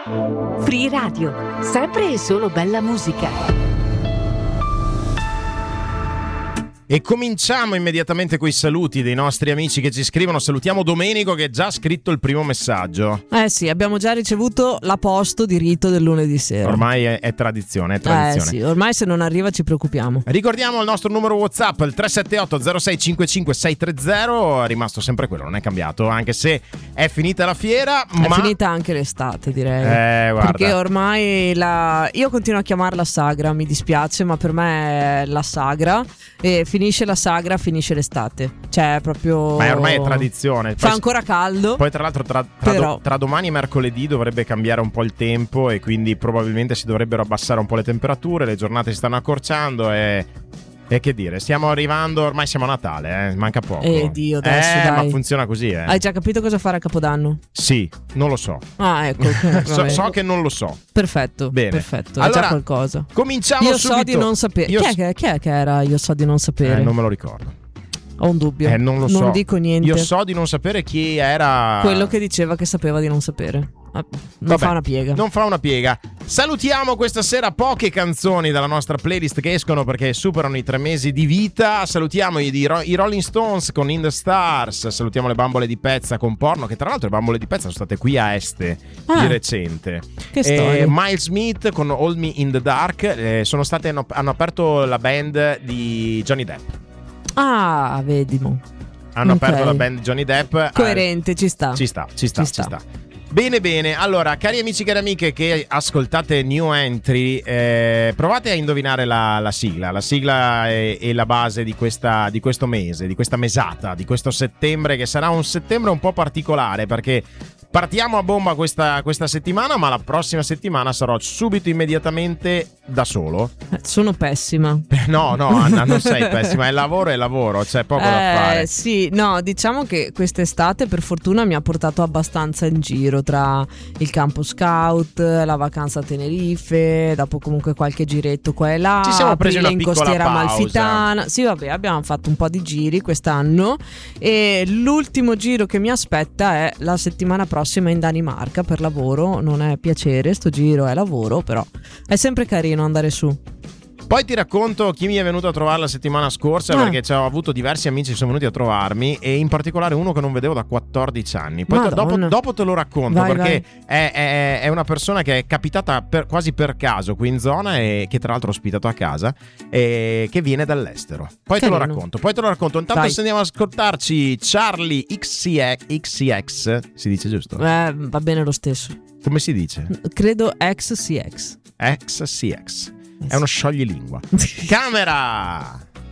Free Radio, sempre e solo bella musica. E cominciamo immediatamente con i saluti dei nostri amici che ci scrivono. Salutiamo Domenico che ha già scritto il primo messaggio. Sì, abbiamo già ricevuto l'aposto di rito del lunedì sera. Ormai è tradizione, è tradizione. Sì, ormai se non arriva ci preoccupiamo. Ricordiamo il nostro numero WhatsApp, il 378 0655 630, è rimasto sempre quello, non è cambiato, anche se è finita la fiera. È finita anche l'estate, direi. Guarda. Perché ormai io continuo a chiamarla sagra, mi dispiace, ma per me è la sagra. E finisce la sagra, finisce l'estate. Cioè proprio. Ma ormai è tradizione. Fa ancora caldo. Poi tra l'altro tra domani e mercoledì dovrebbe cambiare un po' il tempo e quindi probabilmente si dovrebbero abbassare un po' le temperature, le giornate si stanno accorciando e che dire, stiamo arrivando, ormai siamo a Natale, manca poco. Dio, adesso dai. Ma funziona così, Hai già capito cosa fare a Capodanno? Sì, non lo so. Ecco. so che non lo so. Perfetto. Bene. Perfetto. Allora, è già qualcosa. Cominciamo io subito. So di non sapere. Chi è che era Io so di non sapere? Non me lo ricordo. Ho un dubbio. Non lo so. Non dico niente. Io so di non sapere chi era. Quello che diceva che sapeva di non sapere. Non fa una piega. Non fa una piega. Salutiamo questa sera poche canzoni dalla nostra playlist che escono perché superano i 3 mesi di vita. Salutiamo i Rolling Stones con In the Stars. Salutiamo le Bambole di Pezza con Porno, che tra l'altro le Bambole di Pezza sono state qui a Este di recente. Che storia. Miles Smith con Hold Me in the Dark hanno aperto la band di Johnny Depp. Vedimo. Hanno aperto la band di Johnny Depp. Coerente, ci sta. Ci sta. Bene, allora, cari amici, cari amiche che ascoltate New Entry, provate a indovinare la sigla. La sigla e la base di questo mese, di questa mesata, di questo settembre, che sarà un settembre un po' particolare perché partiamo a bomba questa settimana, ma la prossima settimana sarò subito immediatamente da solo. Sono pessima. No, Anna, non sei pessima, è lavoro, c'è poco da fare. Sì, no, diciamo che quest'estate per fortuna mi ha portato abbastanza in giro tra il campo scout, la vacanza a Tenerife, dopo comunque qualche giretto qua e là. Ci siamo presi una in piccola Costiera pausa. Amalfitana. Sì, vabbè, abbiamo fatto un po' di giri quest'anno e l'ultimo giro che mi aspetta è la settimana prossima in Danimarca per lavoro. Non è piacere, sto giro è lavoro, però è sempre carino andare su. Poi ti racconto chi mi è venuto a trovare la settimana scorsa, perché ho avuto diversi amici che sono venuti a trovarmi e in particolare uno che non vedevo da 14 anni. Poi dopo te lo racconto, perché è una persona che è capitata quasi per caso qui in zona e che tra l'altro ho ospitato a casa e che viene dall'estero. Poi te lo racconto. Intanto se andiamo ad ascoltarci Charlie XCX, si dice giusto? Va bene lo stesso. Come si dice? Credo XCX. XCX. È uno scioglilingua. Camera!